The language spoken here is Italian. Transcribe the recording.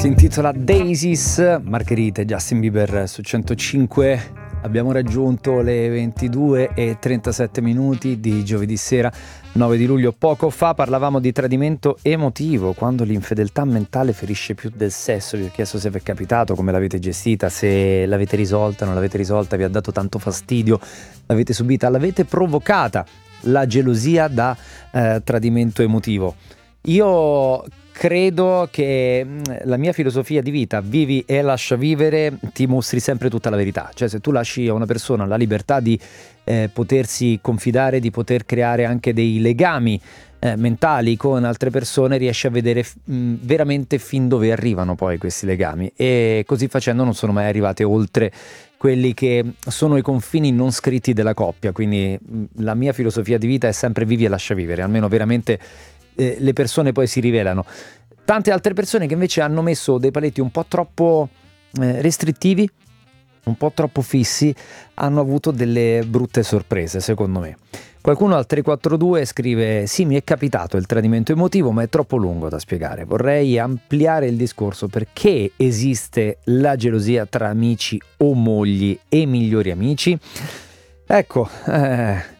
si intitola Daisies, Margherita e Justin Bieber su 105. Abbiamo raggiunto le 22:37 di giovedì sera 9 di luglio. Poco fa parlavamo di tradimento emotivo, quando l'infedeltà mentale ferisce più del sesso. Vi ho chiesto se vi è capitato, come l'avete gestita, se l'avete risolta, non l'avete risolta, vi ha dato tanto fastidio, l'avete subita, l'avete provocata la gelosia da tradimento emotivo. Io credo che la mia filosofia di vita, vivi e lascia vivere, ti mostri sempre tutta la verità. Cioè, se tu lasci a una persona la libertà di potersi confidare, di poter creare anche dei legami mentali con altre persone, riesci a vedere veramente fin dove arrivano poi questi legami, e così facendo non sono mai arrivate oltre quelli che sono i confini non scritti della coppia. Quindi la mia filosofia di vita è sempre vivi e lascia vivere, almeno veramente le persone poi si rivelano. Tante altre persone che invece hanno messo dei paletti un po' troppo restrittivi, un po' troppo fissi, hanno avuto delle brutte sorprese, secondo me. Qualcuno al 342 scrive: sì, mi è capitato il tradimento emotivo, ma è troppo lungo da spiegare. Vorrei ampliare il discorso. Perché esiste la gelosia tra amici o mogli e migliori amici? Ecco,